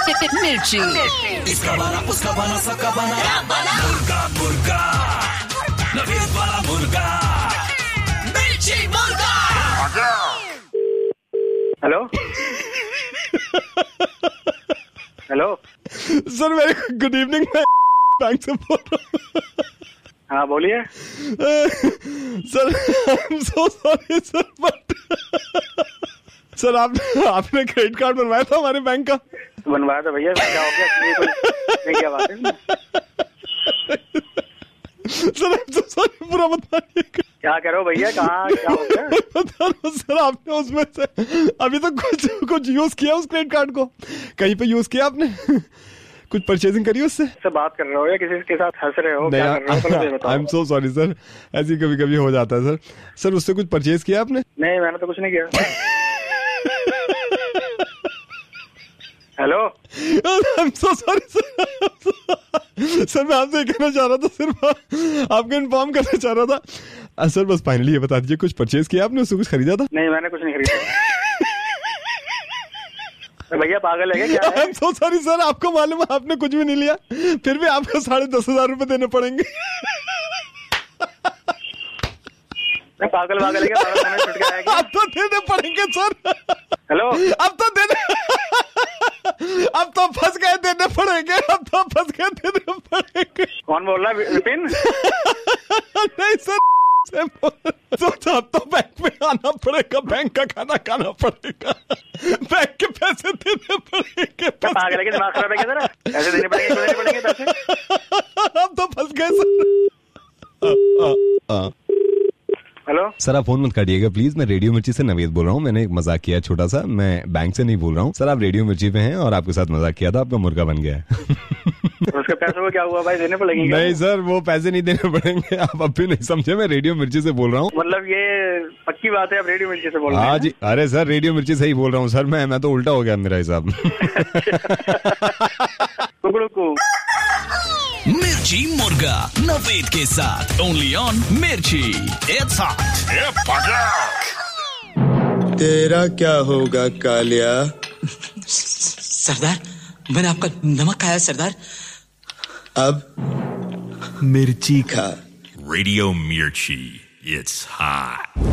मिर्ची। इसका बना उसका बना सबका बना मुर्गा मुर्गा नवीद वाला मुर्गा मिर्ची मुर्गा। Hello hello sir very good evening, मैं बैंक से बोल रहा हूँ। हाँ बोलिए sir I am so sorry sir, but sir आपने क्रेडिट कार्ड बनवाया था हमारे बैंक का? बनवाया था भैया, क्या हो गया? क्या बात है sir I am so sorry, पूरा बताइए क्या करो भैया, कहाँ क्या हो गया? बता रहा सर, आपने उसमें से अभी तक कुछ यूज किया उस क्रेडिट कार्ड को? कहीं पे यूज किया आपने? कुछ परचेजिंग करी उससे? बात कर रहे हो या किसी के साथ हंस रहे हो? क्या कर रहे हो? I am so sorry sir, ऐसी कभी कभी हो जाता है सर। सर उससे कुछ परचेज किया आपने? नहीं मैंने तो कुछ नहीं किया। Hello I am so sorry sir. Sir मैं आपसे कहना चाह रहा था, सिर्फ आपको इन्फॉर्म करना चाह रहा था। सर बस फाइनली ये बता दीजिए, कुछ परचेज किया आपने, उससे कुछ खरीदा था? नहीं मैंने कुछ नहीं खरीदा। भैया पागल है क्या? I am so sorry sir, आपको मालूम है आपने कुछ भी नहीं लिया, फिर भी आपको 10,500 रुपए देने पड़ेंगे। पागल है क्या? अब तो देने पड़ेंगे सर। हेलो अब तो फंस गए, देने पड़ेंगे। अब तो फंस गए, देने पड़ेंगे। कौन बोल रहा है? विपिन? नहीं सर, सोचा अब तो बैंक में आना पड़ेगा, बैंक का खाना खाना पड़ेगा, बैंक के पैसे देने पड़ेंगे। पागल है क्या? दिमाग खराब है क्या तेरा? पैसे देने पड़ेंगे, क्यों देने पड़ेंगे पैसे? अब तो फंस गए सर। हेलो सर आप फोन मत काटिएगा प्लीज, मैं रेडियो मिर्ची से नवेद बोल रहा हूँ। मैंने एक मजाक किया छोटा सा, मैं बैंक से नहीं बोल रहा हूँ सर। आप रेडियो मिर्ची पे हैं और आपके साथ मजाक किया था, आपका मुर्गा बन गया है। उसके पैसों को क्या हुआ भाई? देने पड़ेंगे? नहीं सर वो पैसे नहीं देने पड़ेंगे, आप अब भी नहीं समझे, मैं रेडियो मिर्ची से बोल रहा हूँ। मतलब ये पक्की बात है, आप रेडियो मिर्ची से बोल रहे हैं? हाँ जी, अरे सर रेडियो मिर्ची से ही बोल रहा हूँ सर, मैं तो उल्टा हो गया मेरा हिसाब। मिर्ची मुर्गा नवेद के साथ ओनली ऑन मिर्ची। It's hot. तेरा क्या होगा कालिया? सरदार मैंने आपका नमक खाया सरदार। अब मिर्ची खा। रेडियो मिर्ची। It's hot.